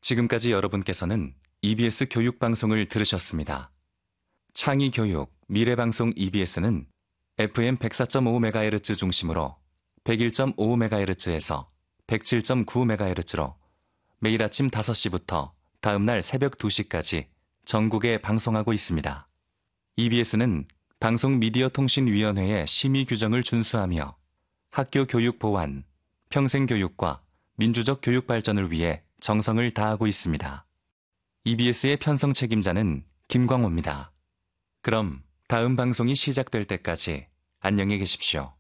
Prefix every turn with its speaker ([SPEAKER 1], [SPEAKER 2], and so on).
[SPEAKER 1] 지금까지 여러분께서는 EBS 교육방송을 들으셨습니다. 창의교육, 미래방송 EBS는 FM 104.5MHz 중심으로 101.5MHz에서 107.9MHz로 매일 아침 5시부터 다음날 새벽 2시까지 전국에 방송하고 있습니다. EBS는 방송미디어통신위원회의 심의 규정을 준수하며 학교 교육 보완, 평생교육과 민주적 교육 발전을 위해 정성을 다하고 있습니다. EBS의 편성 책임자는 김광호입니다. 그럼 다음 방송이 시작될 때까지 안녕히 계십시오.